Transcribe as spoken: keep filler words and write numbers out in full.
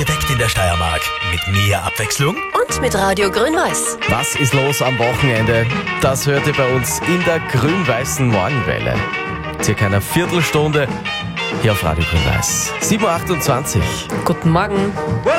Aufgeweckt in der Steiermark. Mit mehr Abwechslung Und mit Radio Grün-Weiß. Was ist los am Wochenende? Das hört ihr bei uns in der grün-weißen Morgenwelle. Circa einer Viertelstunde hier auf Radio Grün-Weiß. sieben Uhr achtundzwanzig. Guten Morgen.